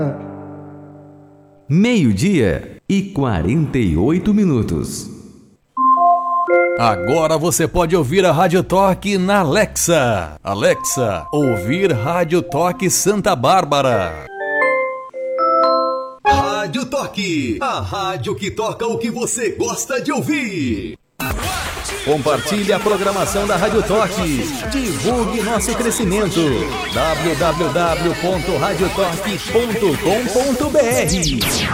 Meio-dia e 48 minutos. Agora você pode ouvir a Rádio Toque na Alexa. Alexa, ouvir Rádio Toque Santa Bárbara. Rádio Toque, a rádio que toca o que você gosta de ouvir. Compartilhe a programação da Rádio Toque. Divulgue nosso crescimento. www.radiotoque.com.br